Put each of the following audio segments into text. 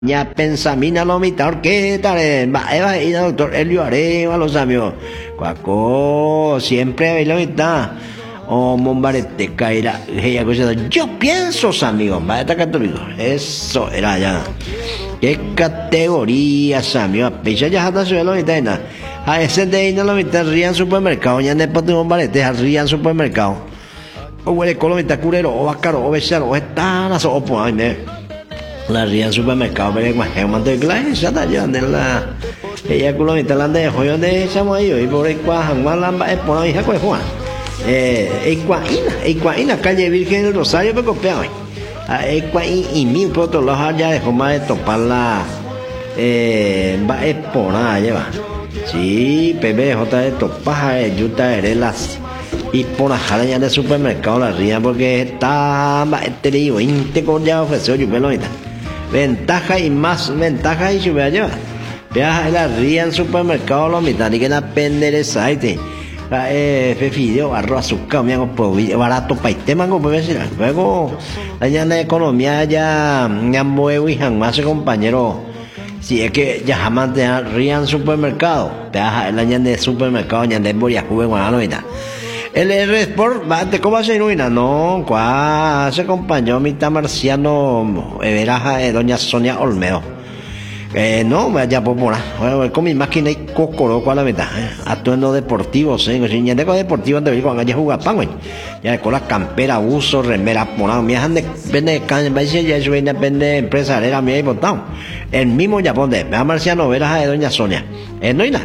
Ya pensamina lo mitad que tal va Eva y doctor Elio Areva los amigos cuaco siempre hay la mitad o mombarete caerá ella cosa yo pienso amigos va está católico eso era ya qué categorías amigos pisa ya hasta se lo mitad a ese de ahí no lo mitad rían supermercado ya después de mombarete rían supermercado o huele con lo mitad curero o bacaro o besar o están o pues la ría en supermercado pero es un mantequilla ya está yo de la ella con los instalan de joyo de chamo ahí y por ahí cuajan más lamba es por ahí jaco Juan Ecuaína calle Virgen del Rosario me copiaba Ecuaín y mil por otro lado allá dejó más de topar la va es por ahí lleva sí PBJ de topaja de yuta herelas y por la jala ya de supermercado la ría porque está te digo 20 con ya ofreció yo me lo ventaja y más ventaja y sube allá vea la ría en supermercado lo mitad y que la pendereza este fideo arroz azúcar me hago barato para este mango puede decir luego allá en la economía ya muevo y jamás compañero si es que ya jamás te ría en supermercado te deja el año de supermercado ya de boria juve guano y tal el R-Sport, ¿cómo va a ser ruina? No, se acompañó mi marciano Veraja de doña Sonia Olmedo. No, vaya por con mi máquina y cocoro, ¿cuál la mitad? Atuendo deportivo, sí, ya de deportivo te digo, cuando jugar pan, güey. Ya con la campera, uso, remera, ponado, me dejan depende de caña, ya eso depende de empresariera, me he votado. El mismo ya pone, me marciano Veraja de doña Sonia. No hay nada.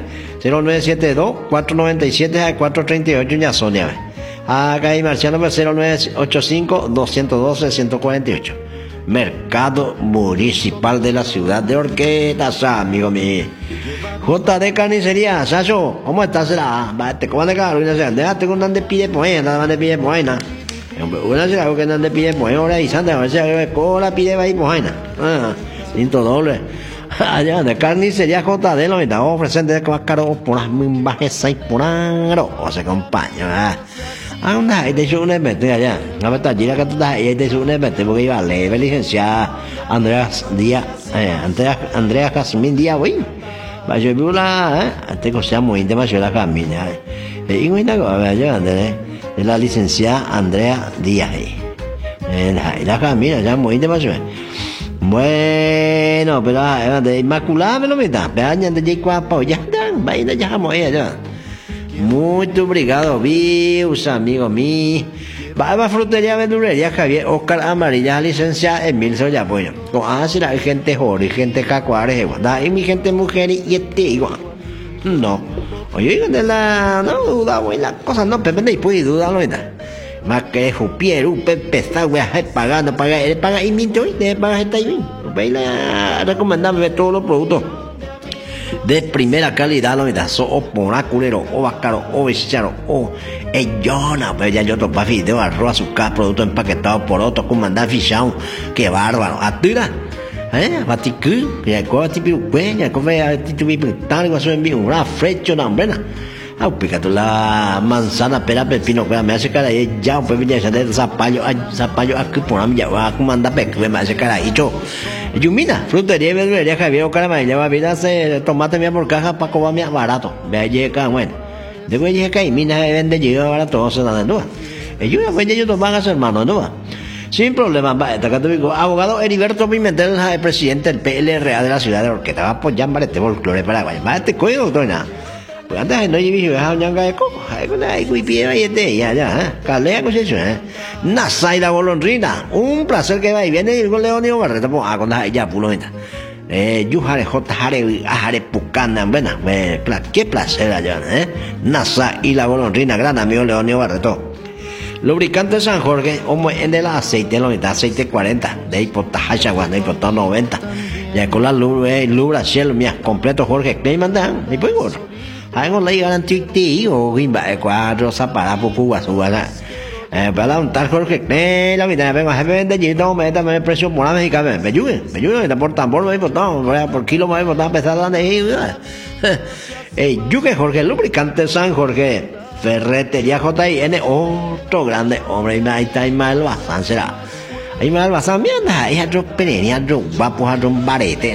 0972-497-438 ya Sonia. Acá hay marciano 0985-212-148. Mercado Municipal de la Ciudad de Orquetas, amigo mío. JD Carnicería, Sacho, ¿cómo estás? Te coman de caro, déjate con donde pide poema, nada más de pide poema. Una será que donde pide poema, ahora y santa, a ver si cola pide ahí poema. Cinto doble. Allá de carnicería JD lo estamos ofreciendo de más caro por las bajes 6 por año o se acompaña anda de hecho un evento allá no me está gira que tú estás ahí de hecho un evento porque iba a leer licenciada Andrea Díaz Andrea Jazmín Díaz güey va yo vi la te cosa muy demasiado la camina y una cosa allá de la licenciada Andrea Díaz la camina ya muy demasiado. Bueno, pero de Inmaculada me lo metan, peañan de Yecuapa, ya están, vaina ya vamos allá. Muy obrigado, vius, amigo mío. Va frutería, verdulería, Javier, Oscar Amarilla, licenciada Emil Soya, pues. Si la gente joder, gente cacuares, y mi gente mujer y este igual. No, oye, de la, no duda, güey, la cosa no, Pepe, no puede dudar, no está. Más que Jupiero, Pepe, está pagando, paga y minto, debe pagar esta y baila recomendarme todos los productos de primera calidad, lo mitad, o ponaculero, o bacaro, o becharo, o ellona, pues ya yo topa fideo, arroz, azúcar, producto empaquetado por otro, comandante fichado, qué bárbaro, atira. Baticú, ya coa tipiru peña, come tipiru talgo, eso envío una flecha, una hombrena. Picato la manzana, pera, pepino, me hace cara y ya, pues ya de zapallo aquí por mí ya va a comandar peque, me hace cara y yo. Yumina, frutería y verdulería Javier Caramella, va a hacer tomate mía por caja para comer más barato. Ve llega, bueno. Después llega que mina vende llega barato, se da de nuevo. Yo yo van a ser hermano, ¿no? Sin problema, abogado Heriberto Pimentel, el presidente del PLRA de la ciudad de Orqueta, va a apoyar este folclore Paraguay. Va a este cuello, doctor, nada. Pues antes no llevé a ñanga de coco, hay que pide y ya, calea con eso, Nasa y la golondrina, un placer que va y viene y con Leonio Barreto, pues con ya pulo meta. Yujare Jare Pucana, buena, qué placer allá, Nasa y la golondrina, gran amigo Leonio Barreto. Lubricante San Jorge, en el aceite, lo mitad, aceite 40, de ahí por Tajacha, de ahí por 90. Ya con la Lubra Shell, mía, completo Jorge, que mandan, y pues gorro. Algo le digan tiki o gimba cuatro para poco suana para un tal Jorge la vida vengo a ver de allí me da precio por la mexicana me ayude por tambor me por kilo me botan pesada de yo que Jorge lubricante San Jorge ferretería JIN otro grande hombre y ahí está mal bastante será ahí me va a pasar, mira, es otro perenia, otro guapo, otro barete.